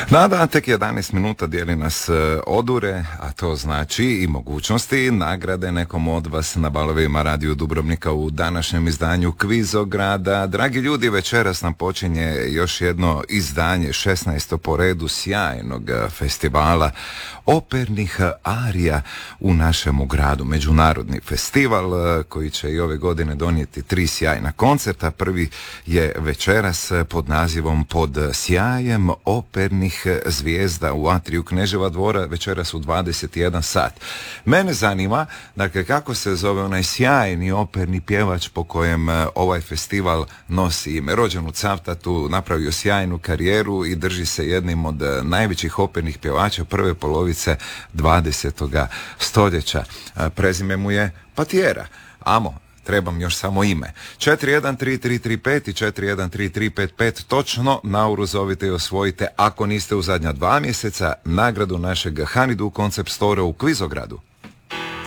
Da, tek 11 minuta dijeli nas odure, a to znači i mogućnosti nagrade nekom od vas na balovima Radio Dubrovnika u današnjem izdanju Kvizograda. Dragi ljudi, večeras nam počinje još jedno izdanje, 16. po redu sjajnog festivala opernih arija u našemu gradu. Međunarodni festival koji će i ove godine donijeti 3 sjajna koncerta. Prvi je večeras pod nazivom Pod sjajem opernih zvijezda u atriju Kneževa dvora, večeras u 21 sat. Mene zanima, dakle, kako se zove onaj sjajni operni pjevač po kojem ovaj festival nosi ime. Rođen u Cavtatu, napravio sjajnu karijeru i drži se jednim od najvećih opernih pjevača prve polovice 20. stoljeća. Prezime mu je Patiera. Amo, trebam još samo ime. 413335 i 413355, točno nauru zovite i osvojite, ako niste u zadnja 2 mjeseca, nagradu našeg Hanidu Concept Store u Kvizogradu.